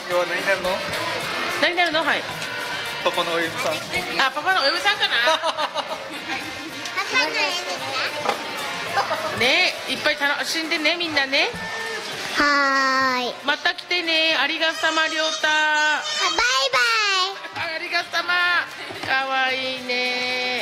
要は何になるの？ 何になるの？はい。 パパのお嫁さん。 あ、パパのお嫁さんかな。ね、いっぱい楽しんでね、みんなね。 はーい。 また来てね。ありがさま、りょうた。 バイバイ。 ありがさま。かわいいね。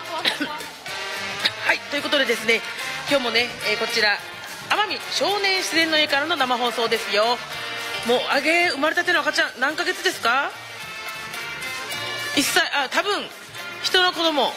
はい、ということでですね、今日もね、こちら奄美少年自然の家からの生放送ですよ。もう生まれたての赤ちゃん何ヶ月ですか？1歳。あ、多分人の子供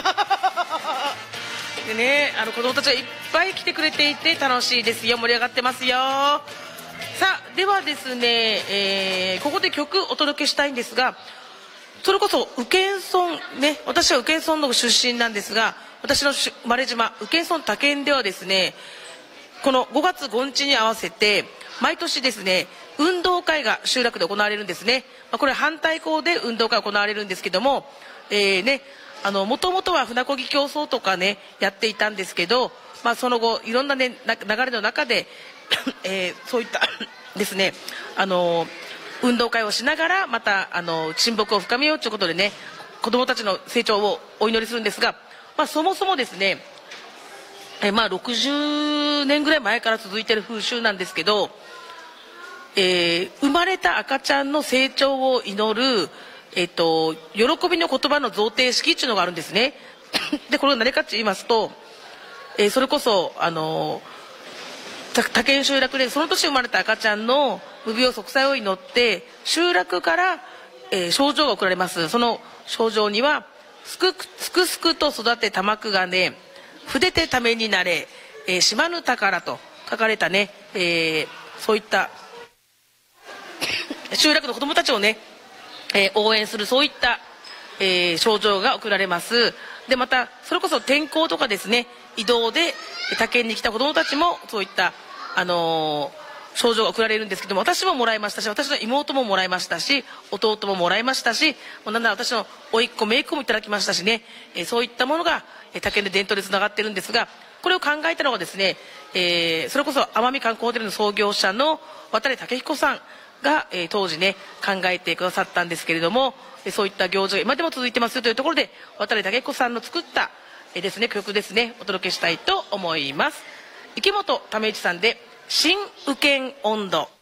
でね、子供たちがいっぱい来てくれていて楽しいですよ。盛り上がってますよ。さあ、ではですね、ここで曲お届けしたいんですが、それこそ宇検村ね、私は宇検村の出身なんですが、私の生まれ島宇検村他県ではですね、この5月5日に合わせて毎年ですね、運動会が集落で行われるんですね。これ反対校で運動会が行われるんですけども、もともとは船漕ぎ競争とかねやっていたんですけど、その後いろんな、ね、流れの中で、そういったですね、運動会をしながらまた親睦を深めようということでね、子どもたちの成長をお祈りするんですが、そもそもですね、60年ぐらい前から続いている風習なんですけど、生まれた赤ちゃんの成長を祈る、喜びの言葉の贈呈式っていうのがあるんですね。でこれは何かと言いますと、それこそ他県集落でその年生まれた赤ちゃんの無病息災を祈って集落から、賞状が送られます。その賞状にはすくすくと育てたまくがね、筆てためになれ、しまぬ宝と書かれたね、そういった集落の子どもたちをね、応援するそういった、賞状が贈られます。でまたそれこそ転校とかですね、移動で他県に来た子どもたちもそういった、賞状が贈られるんですけども、私ももらいましたし、私の妹ももらいましたし、弟ももらいましたし、なんなら私の甥っ子姪っ子もいただきましたしね、そういったものが他県で伝統でつながってるんですが、これを考えたのがですね、それこそ奄美観光ホテルの創業者の渡武彦さんが、当時ね考えてくださったんですけれども、そういった行事が今でも続いてますというところで、渡武彦さんの作った、ですね、曲ですね、お届けしたいと思います。池本為一さんで新宇検音頭。